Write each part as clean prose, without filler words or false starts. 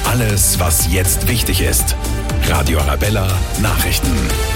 Alles, was jetzt wichtig ist. Radio Arabella Nachrichten.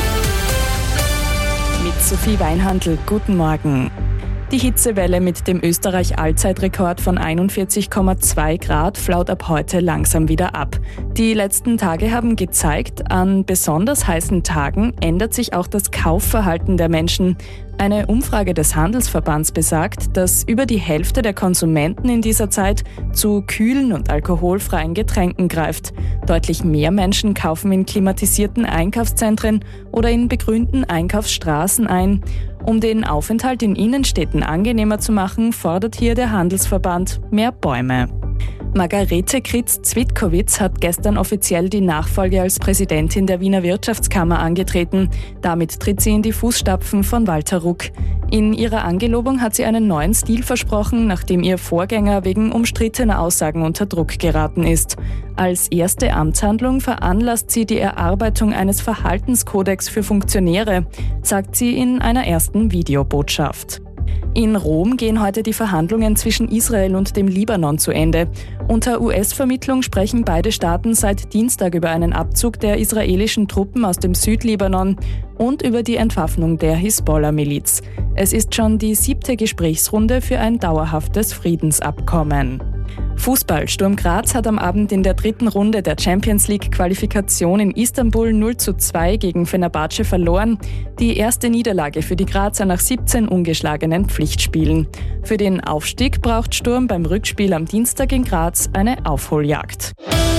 Mit Sophie Weinhandl, guten Morgen. Die Hitzewelle mit dem Österreich-Allzeitrekord von 41,2 Grad flaut ab heute langsam wieder ab. Die letzten Tage haben gezeigt, an besonders heißen Tagen ändert sich auch das Kaufverhalten der Menschen. Eine Umfrage des Handelsverbands besagt, dass über die Hälfte der Konsumenten in dieser Zeit zu kühlen und alkoholfreien Getränken greift. Deutlich mehr Menschen kaufen in klimatisierten Einkaufszentren oder in begrünten Einkaufsstraßen ein. Um den Aufenthalt in Innenstädten angenehmer zu machen, fordert hier der Handelsverband mehr Bäume. Margarete Kritz-Zwitkowitz hat gestern offiziell die Nachfolge als Präsidentin der Wiener Wirtschaftskammer angetreten. Damit tritt sie in die Fußstapfen von Walter Ruck. In ihrer Angelobung hat sie einen neuen Stil versprochen, nachdem ihr Vorgänger wegen umstrittener Aussagen unter Druck geraten ist. Als erste Amtshandlung veranlasst sie die Erarbeitung eines Verhaltenskodex für Funktionäre, sagt sie in einer ersten Videobotschaft. In Rom gehen heute die Verhandlungen zwischen Israel und dem Libanon zu Ende. Unter US-Vermittlung sprechen beide Staaten seit Dienstag über einen Abzug der israelischen Truppen aus dem Südlibanon und über die Entwaffnung der Hisbollah-Miliz. Es ist schon die 7. Gesprächsrunde für ein dauerhaftes Friedensabkommen. Fußball. Sturm Graz hat am Abend in der 3. Runde der Champions-League-Qualifikation in Istanbul 0:2 gegen Fenerbahce verloren. Die erste Niederlage für die Grazer nach 17 ungeschlagenen Pflichtspielen. Für den Aufstieg braucht Sturm beim Rückspiel am Dienstag in Graz eine Aufholjagd.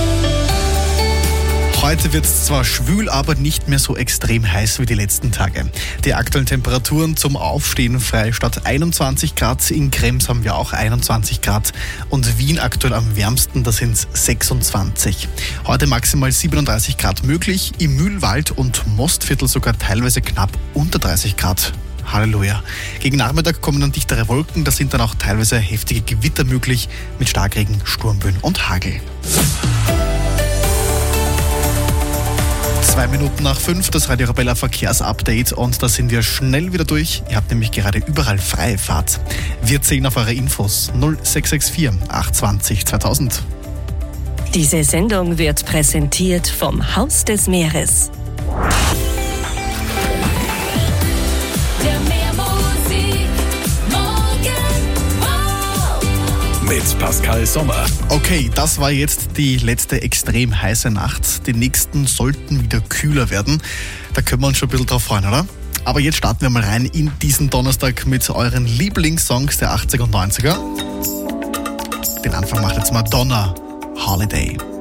Heute wird es zwar schwül, aber nicht mehr so extrem heiß wie die letzten Tage. Die aktuellen Temperaturen zum Aufstehen Freistadt 21 Grad, in Krems haben wir auch 21 Grad und Wien aktuell am wärmsten, da sind es 26. Heute maximal 37 Grad möglich, im Mühlwald und Mostviertel sogar teilweise knapp unter 30 Grad. Halleluja. Gegen Nachmittag kommen dann dichtere Wolken, da sind dann auch teilweise heftige Gewitter möglich mit Starkregen, Sturmböen und Hagel. 2 Minuten nach 5, das Radio Arabella Verkehrsupdate und da sind wir schnell wieder durch. Ihr habt nämlich gerade überall freie Fahrt. Wir zählen auf eure Infos 0664 820 2000. Diese Sendung wird präsentiert vom Haus des Meeres. Mit Pascal Sommer. Okay, das war jetzt die letzte extrem heiße Nacht. Die nächsten sollten wieder kühler werden. Da können wir uns schon ein bisschen drauf freuen, oder? Aber jetzt starten wir mal rein in diesen Donnerstag mit euren Lieblingssongs der 80er und 90er. Den Anfang macht jetzt Madonna, Holiday.